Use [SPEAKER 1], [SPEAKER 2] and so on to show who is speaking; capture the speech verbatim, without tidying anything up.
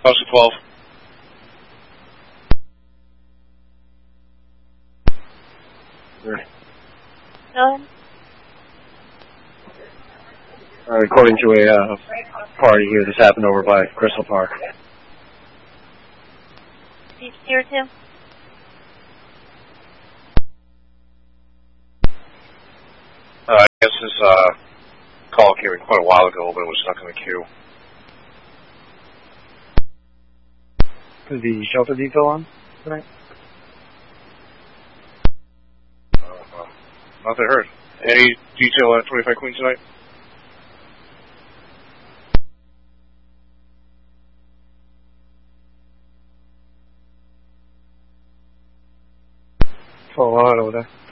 [SPEAKER 1] House of twelve.
[SPEAKER 2] Right.
[SPEAKER 3] Go ahead.
[SPEAKER 2] Uh, according to a uh, party here, this happened over by Crystal Park.
[SPEAKER 3] Did you hear it too?
[SPEAKER 1] Uh, I guess this uh, call came in quite a while ago, but it was stuck in the queue.
[SPEAKER 2] Is the shelter detail on tonight?
[SPEAKER 1] Uh, uh, not that I heard. Any detail on twenty-five Queen tonight?
[SPEAKER 2] Oh, a lot over there.